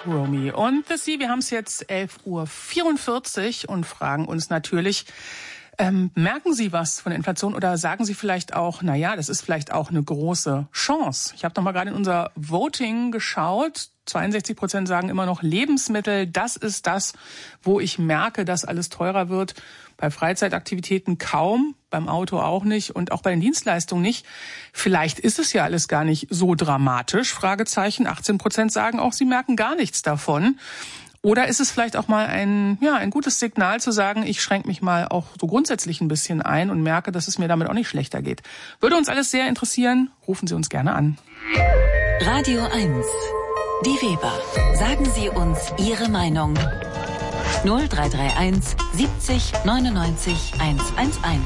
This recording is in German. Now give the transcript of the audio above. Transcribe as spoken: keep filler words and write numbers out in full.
Romy und The Sea. Wir haben es jetzt elf Uhr vierundvierzig und fragen uns natürlich, ähm, merken Sie was von der Inflation oder sagen Sie vielleicht auch, na ja, das ist vielleicht auch eine große Chance. Ich habe noch mal gerade in unser Voting geschaut. zweiundsechzig Prozent sagen immer noch Lebensmittel. Das ist das, wo ich merke, dass alles teurer wird. Bei Freizeitaktivitäten kaum, beim Auto auch nicht und auch bei den Dienstleistungen nicht. Vielleicht ist es ja alles gar nicht so dramatisch, Fragezeichen. achtzehn Prozent sagen auch, sie merken gar nichts davon. Oder ist es vielleicht auch mal ein, ja, ein gutes Signal zu sagen, ich schränke mich mal auch so grundsätzlich ein bisschen ein und merke, dass es mir damit auch nicht schlechter geht. Würde uns alles sehr interessieren. Rufen Sie uns gerne an. Radio eins. Die Weber. Sagen Sie uns Ihre Meinung. null drei drei eins siebzig neunundneunzig hundertundzehn.